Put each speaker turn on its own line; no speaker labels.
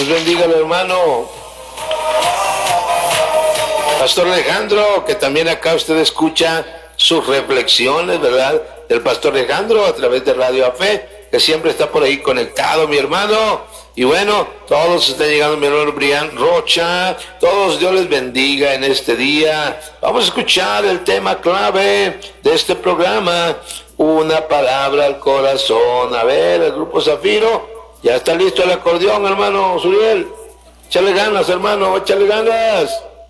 Dios bendiga al hermano Pastor Alejandro, que también acá usted escucha sus reflexiones, ¿verdad? Del Pastor Alejandro a través de Radio Fe, que siempre está por ahí conectado, mi hermano. Y bueno, todos están llegando, mi hermano Brian Rocha, todos Dios les bendiga en este día. Vamos a escuchar el tema clave de este programa, una palabra al corazón. A ver, el grupo Zafiro, ya está listo el acordeón, hermano Suriel. Échale ganas, hermano, échale ganas.